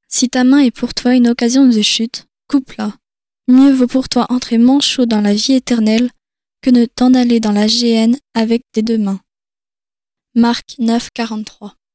Si ta main est pour toi une occasion de chute, coupe-la. Mieux vaut pour toi entrer manchot dans la vie éternelle que ne t'en aller dans la géhenne avec tes deux mains. Marc 9, 43.